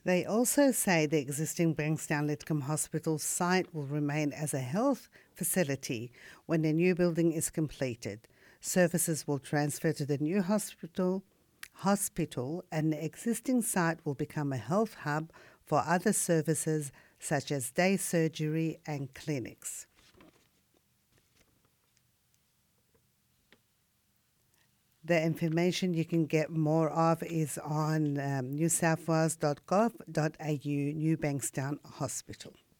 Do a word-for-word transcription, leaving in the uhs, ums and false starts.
They also say the existing Bankstown Lidcombe Hospital site will remain as a health facility when the new building is completed. Services will transfer to the new hospital, hospital, and the existing site will become a health hub for other services such as day surgery and clinics. The information you can get more of is on um, new south wales dot gov dot a u New Bankstown Hospital.